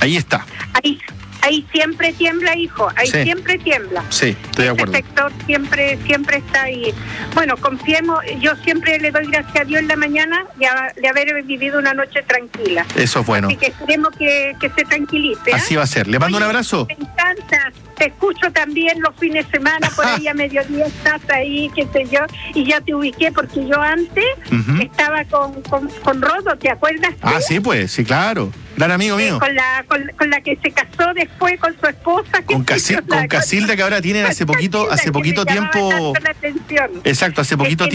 Ahí está. Ahí siempre tiembla, hijo, ahí Sí. siempre tiembla. Sí, estoy de acuerdo. Este sector siempre está ahí. Bueno, confiemos, yo siempre le doy gracias a Dios en la mañana de haber vivido una noche tranquila. Eso es bueno. Así que esperemos que se tranquilice. Así va a ser. Le mando un abrazo. Me encanta. Te escucho también los fines de semana, por ahí a mediodía estás ahí, qué sé yo, y ya te ubiqué porque yo antes estaba con Rodo, ¿te acuerdas? Ah, sí, pues, sí, claro. Gran amigo mío. Con la que se casó después con su esposa. Con Casilda, que ahora tienen hace poquito tiempo. Exacto, hace poquito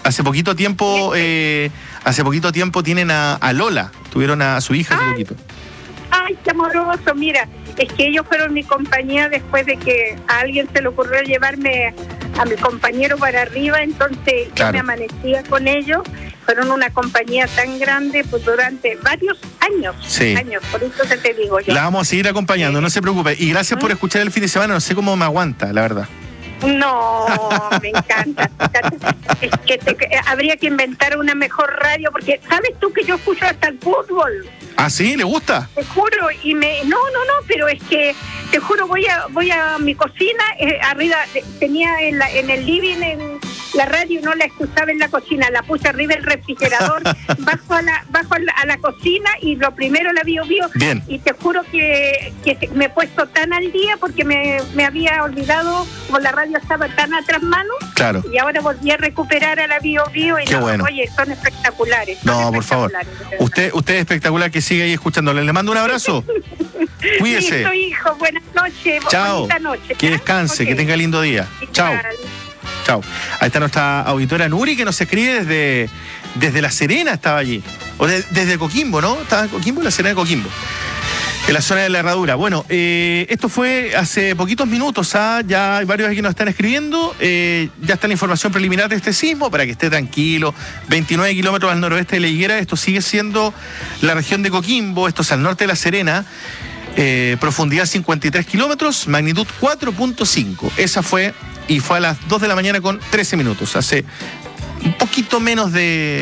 tiempo tienen a Lola. Tuvieron a su hija hace poquito. Ay, qué amoroso, mira, es que ellos fueron mi compañía después de que a alguien se le ocurrió llevarme a mi compañero para arriba, entonces yo me amanecía con ellos. Fueron una compañía tan grande pues durante varios años. Sí. Por eso te digo yo. La vamos a seguir acompañando, no se preocupe. Y gracias por escuchar el fin de semana, no sé cómo me aguanta, la verdad. No, me encanta. Es que habría que inventar una mejor radio, porque ¿sabes tú que yo escucho hasta el fútbol? ¿Ah, sí? ¿Le gusta? Te juro, no, pero es que, te juro, voy a mi cocina, arriba, tenía en el living la radio, no la escuchaba en la cocina, la puse arriba del refrigerador, bajo a la cocina y lo primero la vio. Bien. Y te juro que me he puesto tan al día porque me había olvidado, como la radio estaba tan atrás mano, claro. Y ahora volví a recuperar a la Bio y bueno. Oye, son espectaculares. Por favor. Usted es espectacular, que siga ahí escuchándole. Le mando un abrazo. Cuídese. Listo, hijo. Buenas noches. Chao. Bonita noche. Que descanse, que tenga lindo día. Chao. Chao. Ahí está nuestra auditora Nuri, que nos escribe desde La Serena, estaba allí. O desde Coquimbo, ¿no? Estaba en Coquimbo, La Serena de Coquimbo. En la zona de la Herradura. Bueno, esto fue hace poquitos minutos, ya hay varios aquí que nos están escribiendo. Ya está la información preliminar de este sismo, para que esté tranquilo. 29 kilómetros al noroeste de La Higuera, esto sigue siendo la región de Coquimbo, esto es al norte de La Serena. Profundidad 53 kilómetros, magnitud 4.5. Esa fue a las 2 de la mañana con 13 minutos, hace un poquito menos de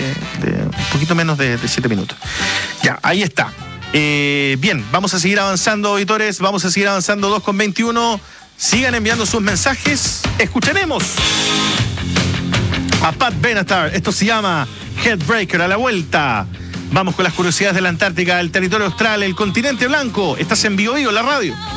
7 minutos. Ya, ahí está. Bien, vamos a seguir avanzando, auditores, vamos a seguir avanzando 2:21. Sigan enviando sus mensajes. Escucharemos a Pat Benatar. Esto se llama Headbreaker. A la vuelta vamos con las curiosidades de la Antártica, el territorio austral, el continente blanco. Estás en Bio Bio, la radio.